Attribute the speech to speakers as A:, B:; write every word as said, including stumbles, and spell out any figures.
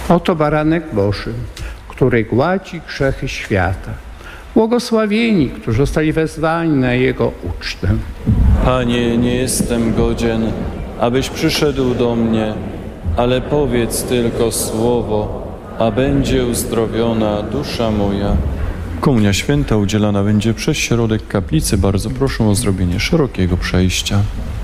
A: Oto baranek Boży, który gładzi grzechy świata. Błogosławieni, którzy zostali wezwani na Jego ucztę.
B: Panie, nie jestem godzien, abyś przyszedł do mnie, ale powiedz tylko słowo, a będzie uzdrowiona dusza moja. Komunia święta udzielana będzie przez środek kaplicy. Bardzo proszę o zrobienie szerokiego przejścia.